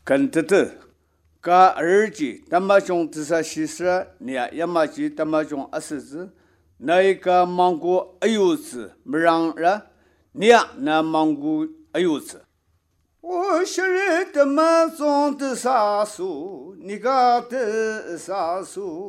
跟着的，噶儿子他妈中自杀西施，你呀要么就他妈中20子，那一个芒果20子，没让人，你呀那芒果20子。我昔日他妈中的杀手，你个的杀手。